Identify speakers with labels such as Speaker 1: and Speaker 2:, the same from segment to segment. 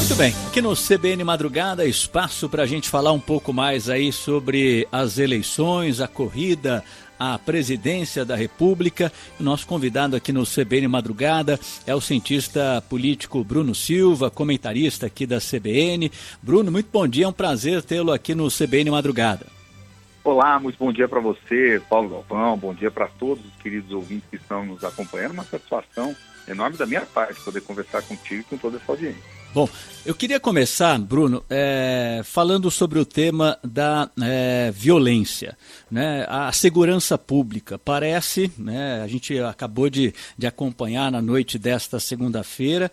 Speaker 1: Muito bem, aqui no CBN Madrugada, espaço para a gente falar um pouco mais aí sobre as eleições, a corrida à presidência da República. O nosso convidado aqui no CBN Madrugada é o cientista político Bruno Silva, comentarista aqui da CBN. Bruno, muito bom dia, é um prazer tê-lo aqui no CBN Madrugada.
Speaker 2: Olá, muito bom dia para você, Paulo Galvão, bom dia para todos os queridos ouvintes que estão nos acompanhando. Uma satisfação enorme da minha parte poder conversar contigo e com toda essa audiência.
Speaker 1: Bom, eu queria começar, Bruno, falando sobre o tema da violência, né? A segurança pública. Parece, né, a gente acabou de acompanhar na noite desta segunda-feira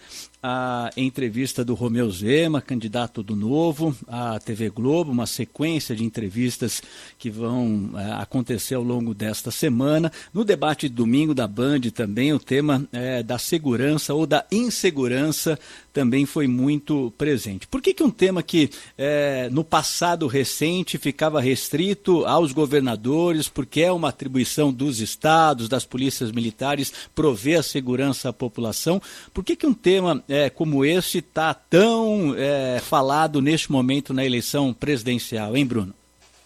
Speaker 1: a entrevista do Romeu Zema, candidato do Novo, à TV Globo, uma sequência de entrevistas que vão acontecer ao longo desta semana. No debate de domingo da Band também, o tema da segurança ou da insegurança também foi muito presente. Por que um tema que no passado recente ficava restrito aos governadores, porque é uma atribuição dos estados, das polícias militares, prover a segurança à população, por que um tema como esse está tão falado neste momento na eleição presidencial, hein, Bruno?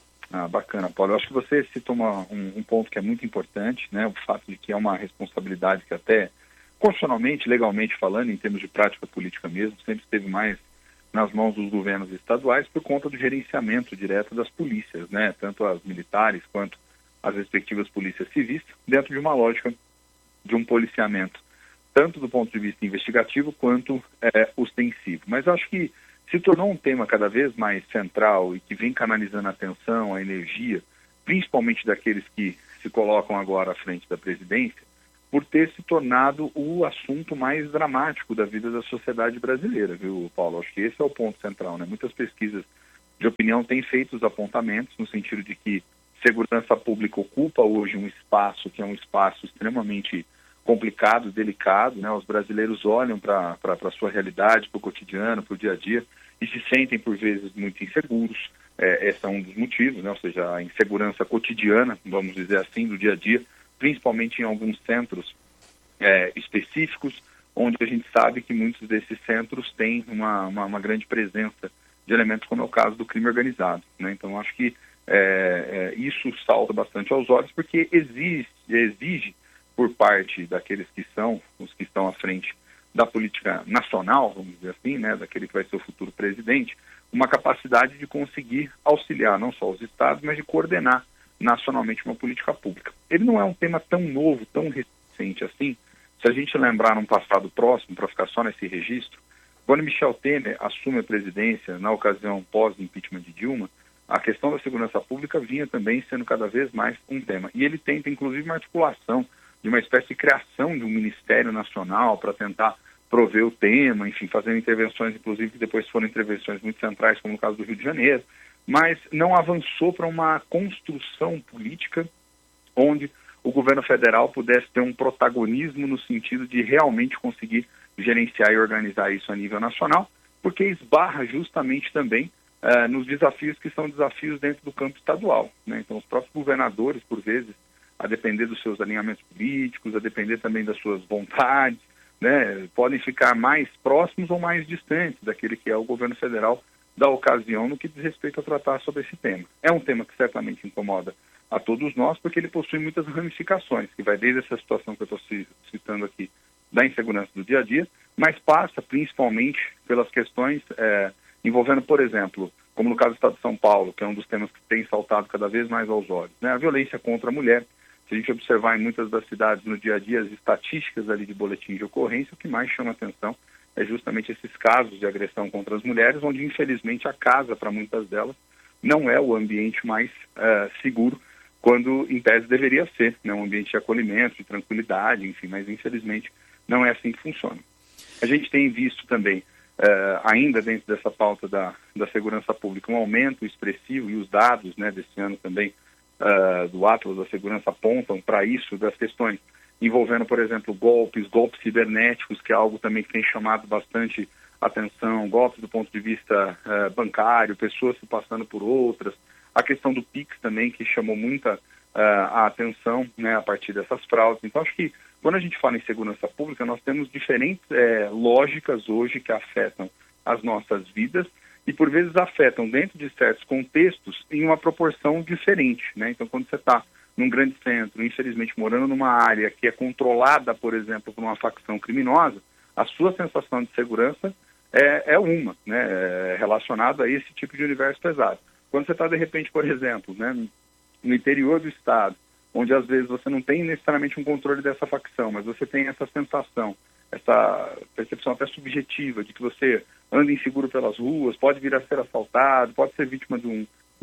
Speaker 2: Bacana, Paulo. Eu acho que você citou um ponto que é muito importante, né? O fato de que é uma responsabilidade que até constitucionalmente, legalmente falando, em termos de prática política mesmo, sempre esteve mais nas mãos dos governos estaduais por conta do gerenciamento direto das polícias, né? Tanto as militares quanto as respectivas polícias civis, dentro de uma lógica de um policiamento, tanto do ponto de vista investigativo quanto ostensivo. Mas acho que se tornou um tema cada vez mais central e que vem canalizando a atenção, a energia, principalmente daqueles que se colocam agora à frente da presidência, por ter se tornado o assunto mais dramático da vida da sociedade brasileira, viu, Paulo? Acho que esse é o ponto central, né? Muitas pesquisas de opinião têm feito os apontamentos no sentido de que segurança pública ocupa hoje um espaço que é um espaço extremamente complicado, delicado, né? Os brasileiros olham para a sua realidade, para o cotidiano, para o dia a dia e se sentem por vezes muito inseguros. Esse é um dos motivos, né? Ou seja, a insegurança cotidiana, vamos dizer assim, do dia a dia, principalmente em alguns centros específicos, onde a gente sabe que muitos desses centros têm uma grande presença de elementos como é o caso do crime organizado, né? Então acho que isso salta bastante aos olhos, porque exige por parte daqueles que são os que estão à frente da política nacional, vamos dizer assim, né, daquele que vai ser o futuro presidente, uma capacidade de conseguir auxiliar não só os estados, mas de coordenar nacionalmente uma política pública. Ele não é um tema tão novo, tão recente assim. Se a gente lembrar num passado próximo, para ficar só nesse registro, quando Michel Temer assume a presidência, na ocasião pós-impeachment de Dilma, a questão da segurança pública vinha também sendo cada vez mais um tema. E ele tenta, inclusive, uma articulação de uma espécie de criação de um Ministério Nacional para tentar prover o tema, enfim, fazendo intervenções, inclusive, que depois foram intervenções muito centrais, como no caso do Rio de Janeiro, mas não avançou para uma construção política onde o governo federal pudesse ter um protagonismo no sentido de realmente conseguir gerenciar e organizar isso a nível nacional, porque esbarra justamente também nos desafios que são desafios dentro do campo estadual, né? Então, os próprios governadores, por vezes, a depender dos seus alinhamentos políticos, a depender também das suas vontades, né, podem ficar mais próximos ou mais distantes daquele que é o governo federal da ocasião no que diz respeito a tratar sobre esse tema. É um tema que certamente incomoda a todos nós, porque ele possui muitas ramificações, que vai desde essa situação que eu estou citando aqui, da insegurança do dia a dia, mas passa principalmente pelas questões envolvendo, por exemplo, como no caso do Estado de São Paulo, que é um dos temas que tem saltado cada vez mais aos olhos, né, a violência contra a mulher. Se a gente observar em muitas das cidades no dia a dia as estatísticas ali de boletim de ocorrência, o que mais chama atenção é justamente esses casos de agressão contra as mulheres, onde infelizmente a casa, para muitas delas, não é o ambiente mais seguro, quando em tese deveria ser, né? Um ambiente de acolhimento, de tranquilidade, enfim, mas infelizmente não é assim que funciona. A gente tem visto também, ainda dentro dessa pauta da segurança pública, um aumento expressivo, e os dados, né, desse ano também, do Atlas da Segurança apontam para isso, das questões envolvendo, por exemplo, golpes cibernéticos, que é algo também que tem chamado bastante atenção, golpes do ponto de vista bancário, pessoas se passando por outras, a questão do Pix também, que chamou muita a atenção, né, a partir dessas fraudes. Então, acho que quando a gente fala em segurança pública, nós temos diferentes lógicas hoje que afetam as nossas vidas e, por vezes, afetam dentro de certos contextos em uma proporção diferente, né? Então, quando você está num grande centro, infelizmente morando numa área que é controlada, por exemplo, por uma facção criminosa, a sua sensação de segurança é uma, né, relacionada a esse tipo de universo pesado. Quando você está, de repente, por exemplo, né, no interior do estado, onde às vezes você não tem necessariamente um controle dessa facção, mas você tem essa sensação, essa percepção até subjetiva de que você anda inseguro pelas ruas, pode vir a ser assaltado, pode ser vítima de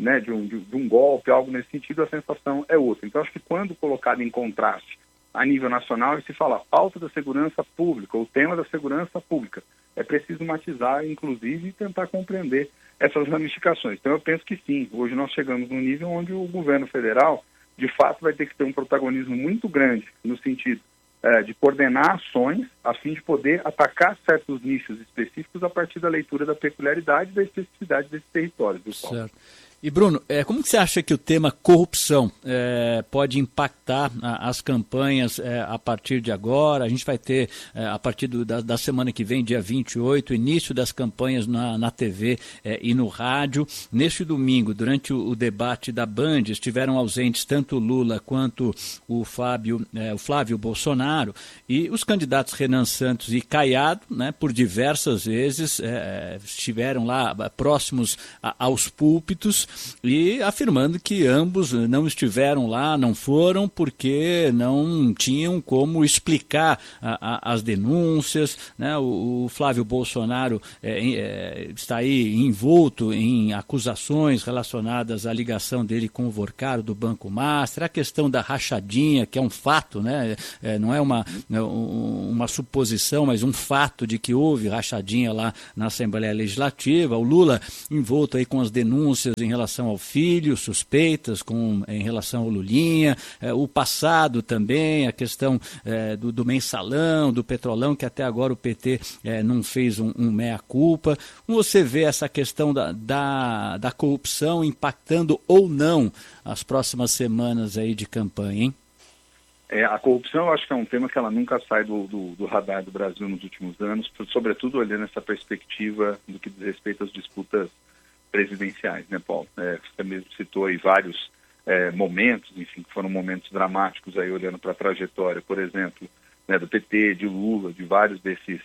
Speaker 2: um golpe, algo nesse sentido, a sensação é outra. Então, acho que quando colocado em contraste a nível nacional e se fala pauta da segurança pública, o tema da segurança pública, é preciso matizar, inclusive, e tentar compreender essas ramificações. Então, eu penso que sim, hoje nós chegamos num nível onde o governo federal, de fato, vai ter que ter um protagonismo muito grande no sentido de coordenar ações a fim de poder atacar certos nichos específicos a partir da leitura da peculiaridade e da especificidade desses territórios, viu, Paulo?
Speaker 1: Certo. E, Bruno, como que você acha que o tema corrupção pode impactar as campanhas a partir de agora? A gente vai ter, a partir da semana que vem, dia 28, início das campanhas na TV e no rádio. Neste domingo, durante o debate da Band, estiveram ausentes tanto Lula quanto o Flávio Bolsonaro, e os candidatos Renan Santos e Caiado, né, por diversas vezes, estiveram lá próximos aos púlpitos, e afirmando que ambos não estiveram lá, não foram porque não tinham como explicar as denúncias, né? O Flávio Bolsonaro está aí envolto em acusações relacionadas à ligação dele com o Vorcaro do Banco Master, a questão da rachadinha, que é um fato, né? Não é uma suposição, mas um fato de que houve rachadinha lá na Assembleia Legislativa. O Lula envolto aí com as denúncias em relação ao filho, suspeitas em relação ao Lulinha, o passado também, a questão do mensalão, do petrolão, que até agora o PT não fez um meia-culpa. Como você vê essa questão da corrupção impactando ou não as próximas semanas aí de campanha, hein?
Speaker 2: A corrupção, eu acho que é um tema que ela nunca sai do radar do Brasil nos últimos anos, sobretudo olhando essa perspectiva do que diz respeito às disputas presidenciais, né, Paulo? Você mesmo citou aí vários momentos, enfim, que foram momentos dramáticos aí olhando para a trajetória, por exemplo, né, do PT, de Lula, de vários desses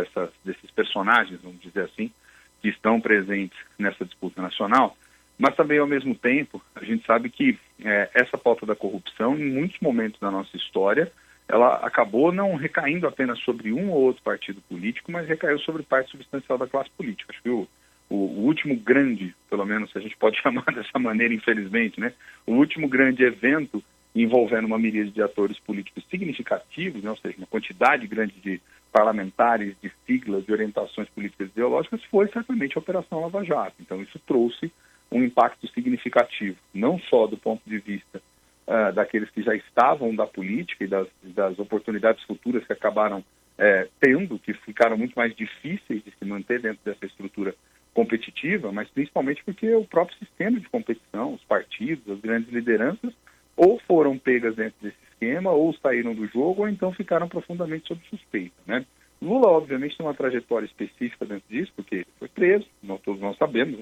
Speaker 2: personagens, vamos dizer assim, que estão presentes nessa disputa nacional, mas também, ao mesmo tempo, a gente sabe que essa pauta da corrupção, em muitos momentos da nossa história, ela acabou não recaindo apenas sobre um ou outro partido político, mas recaiu sobre parte substancial da classe política. Acho que o último grande, pelo menos se a gente pode chamar dessa maneira, infelizmente, né, o último grande evento envolvendo uma miríade de atores políticos significativos, né, ou seja, uma quantidade grande de parlamentares, de siglas, de orientações políticas e ideológicas, foi certamente a Operação Lava Jato. Então isso trouxe um impacto significativo, não só do ponto de vista daqueles que já estavam da política e das oportunidades futuras que acabaram tendo, que ficaram muito mais difíceis de se manter dentro dessa estrutura competitiva, mas principalmente porque o próprio sistema de competição, os partidos, as grandes lideranças, ou foram pegas dentro desse esquema, ou saíram do jogo, ou então ficaram profundamente sob suspeita, né? Lula, obviamente, tem uma trajetória específica dentro disso, porque foi preso, todos nós sabemos,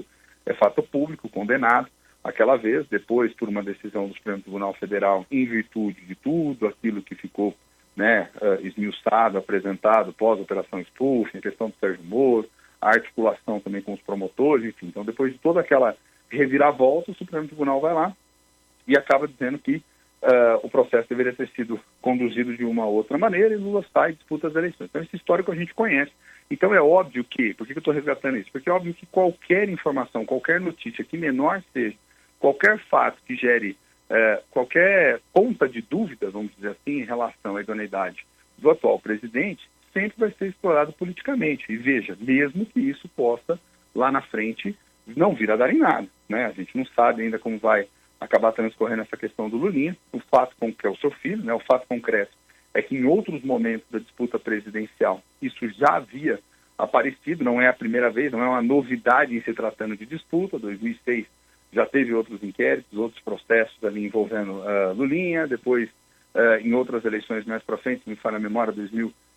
Speaker 2: é fato público, condenado, aquela vez, depois por uma decisão do Supremo Tribunal Federal, em virtude de tudo aquilo que ficou, né, esmiuçado, apresentado pós-operação Spoofing, a questão do Sérgio Moro, a articulação também com os promotores, enfim. Então, depois de toda aquela reviravolta, o Supremo Tribunal vai lá e acaba dizendo que o processo deveria ter sido conduzido de uma outra maneira e Lula sai e disputa as eleições. Então, esse histórico a gente conhece. Então, é óbvio que... Por que eu estou resgatando isso? Porque é óbvio que qualquer informação, qualquer notícia, que menor seja, qualquer fato que gere qualquer ponta de dúvida, vamos dizer assim, em relação à idoneidade do atual presidente, sempre vai ser explorado politicamente. E veja, mesmo que isso possa, lá na frente, não vir a dar em nada, né? A gente não sabe ainda como vai acabar transcorrendo essa questão do Lulinha. O fato que é o seu filho, né? O fato concreto é que em outros momentos da disputa presidencial isso já havia aparecido, não é a primeira vez, não é uma novidade em se tratando de disputa. 2006 já teve outros inquéritos, outros processos ali envolvendo Lulinha, depois em outras eleições mais para frente, me falha a memória,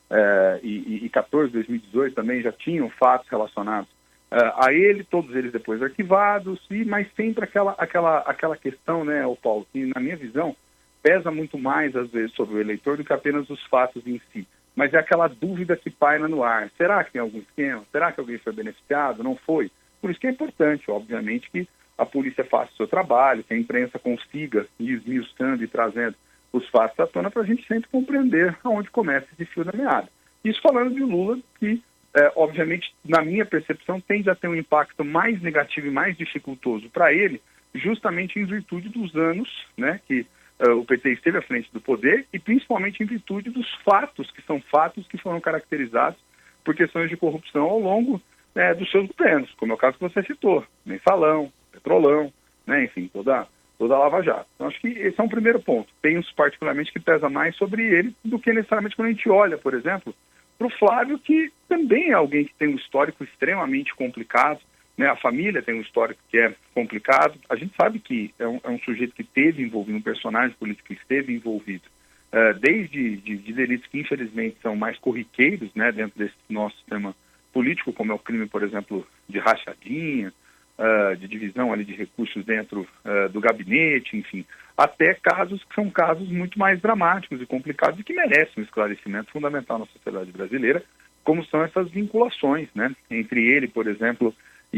Speaker 2: e 14, 2018 também já tinham fatos relacionados a ele, todos eles depois arquivados, mas sempre aquela questão, né, Paulo, que na minha visão pesa muito mais às vezes sobre o eleitor do que apenas os fatos em si. Mas é aquela dúvida que paira no ar. Será que tem algum esquema? Será que alguém foi beneficiado? Não foi? Por isso que é importante, obviamente, que a polícia faça o seu trabalho, que a imprensa consiga ir esmiuçando e trazendo os fatos à tona para a gente sempre compreender aonde começa esse fio da meada. Isso falando de Lula, que obviamente, na minha percepção, tende a ter um impacto mais negativo e mais dificultoso para ele, justamente em virtude dos anos, né, que o PT esteve à frente do poder e principalmente em virtude dos fatos que foram caracterizados por questões de corrupção ao longo dos seus governos, como é o caso que você citou, Mensalão, Petrolão, né, enfim, toda a Lava Jato. Então, acho que esse é um primeiro ponto. Penso particularmente que pesa mais sobre ele do que necessariamente quando a gente olha, por exemplo, para o Flávio, que também é alguém que tem um histórico extremamente complicado, né? A família tem um histórico que é complicado. A gente sabe que é um sujeito que esteve envolvido, um personagem político que esteve envolvido, desde de delitos que infelizmente são mais corriqueiros, né, dentro desse nosso sistema político, como é o crime, por exemplo, de rachadinha, de divisão ali de recursos dentro do gabinete, enfim, até casos que são casos muito mais dramáticos e complicados e que merecem um esclarecimento fundamental na sociedade brasileira, como são essas vinculações, né, entre ele, por exemplo,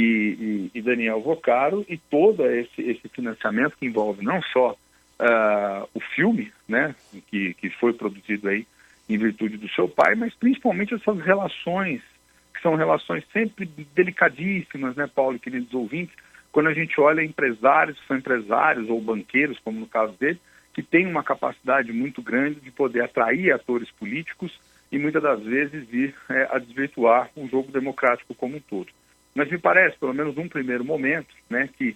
Speaker 2: e Daniel Vocaro, e todo esse financiamento que envolve não só o filme, né, que foi produzido aí em virtude do seu pai, mas principalmente essas relações, que são relações sempre delicadíssimas, né, Paulo e queridos ouvintes, quando a gente olha empresários, que são empresários ou banqueiros, como no caso dele, que têm uma capacidade muito grande de poder atrair atores políticos e muitas das vezes vir a desvirtuar o jogo democrático como um todo. Mas me parece, pelo menos num primeiro momento, né, que